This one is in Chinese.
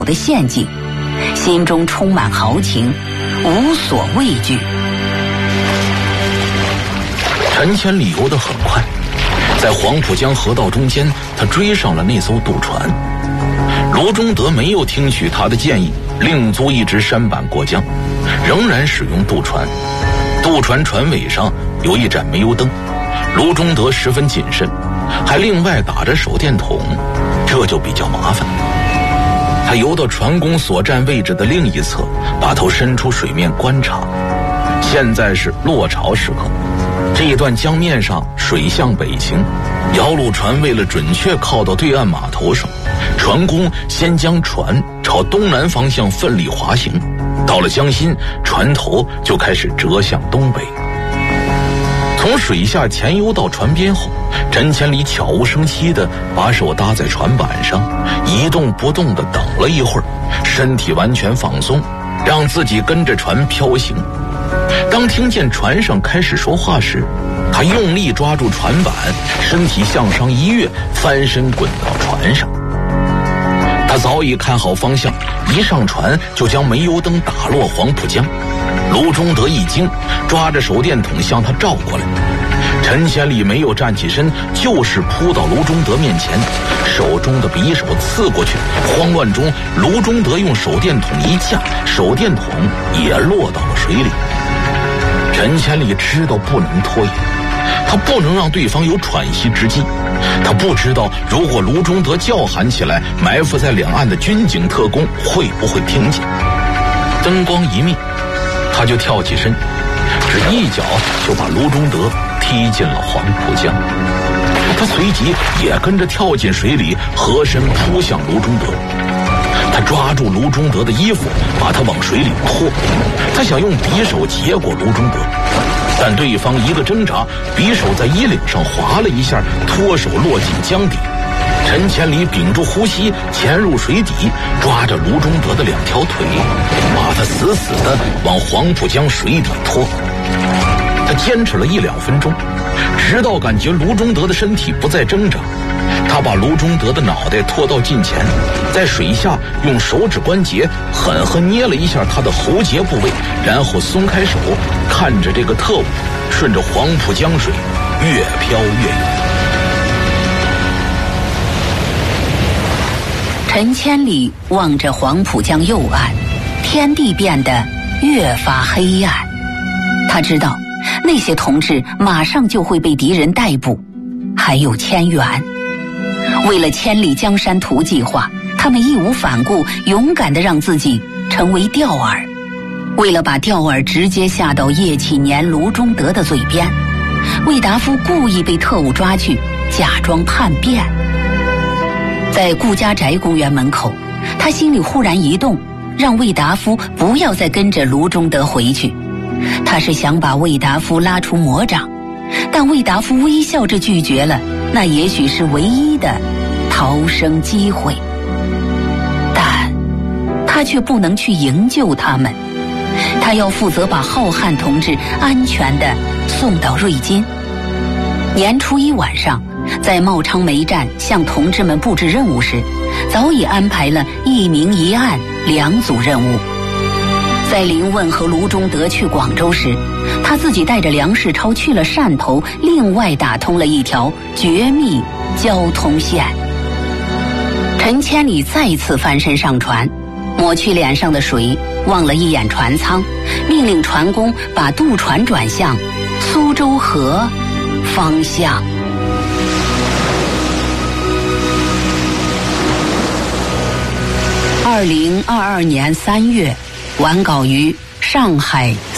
的陷阱，心中充满豪情，无所畏惧。 陈千里游得很快，在黄浦江河道中间，他追上了那艘渡船。卢中德没有听取他的建议，另租一只舢板过江，仍然使用渡船。渡船船尾上有一盏煤油灯，卢中德十分谨慎，还另外打着手电筒，这就比较麻烦。他游到船工所占位置的另一侧，把头伸出水面观察。现在是落潮时刻，这一段江面上水向北倾，摇橹船为了准确靠到对岸码头上，船工先将船朝东南方向奋力滑行，到了江心，船头就开始折向东北。从水下潜游到船边后，陈千里悄无声息地把手搭在船板上，一动不动地等了一会儿，身体完全放松，让自己跟着船飘行。当听见船上开始说话时，他用力抓住船板，身体向上一跃，翻身滚到船上。他早已看好方向，一上船就将煤油灯打落黄浦江。卢中德一惊，抓着手电筒向他照过来。陈千里没有站起身，就是扑到卢中德面前，手中的匕首刺过去。慌乱中，卢中德用手电筒一架，手电筒也落到了水里。陈千里知道不能拖延，他不能让对方有喘息之机。他不知道如果卢中德叫喊起来，埋伏在两岸的军警特工会不会听见。灯光一灭，他就跳起身，只一脚就把卢中德踢进了黄浦江。他随即也跟着跳进水里，合身扑向卢中德。他抓住卢中德的衣服，把他往水里拖。他想用匕首结果卢中德，但对方一个挣扎，匕首在衣领上划了一下，脱手落进江底。陈千里屏住呼吸，潜入水底，抓着卢中德的两条腿，把他死死地往黄浦江水底拖。他坚持了1-2分钟，直到感觉卢中德的身体不再挣扎。他把卢中德的脑袋拖到近前，在水下用手指关节狠狠捏了一下他的喉结部位，然后松开手，看着这个特务顺着黄浦江水越飘越远。 陈千里望着黄浦江右岸，天地变得越发黑暗。他知道那些同志马上就会被敌人逮捕，还有千元。为了千里江山图计划，他们义无反顾，勇敢地让自己成为钓饵。为了把钓饵直接下到叶启年、卢中德的嘴边，魏达夫故意被特务抓去，假装叛变。在顾家宅公园门口，他心里忽然一动，让魏达夫不要再跟着卢中德回去。他是想把魏达夫拉出魔掌，但魏达夫微笑着拒绝了，那也许是唯一的逃生机会。但他却不能去营救他们，他要负责把浩瀚同志安全地送到瑞金。年初一晚上，在茂昌煤站向同志们布置任务时，早已安排了一明一暗2组任务。在林问和卢中德去广州时，他自己带着梁世超去了汕头，另外打通了一条绝密交通线。陈千里再次翻身上船，抹去脸上的水，望了一眼船舱，命令船工把渡船转向苏州河方向。2022年3月，完稿于上海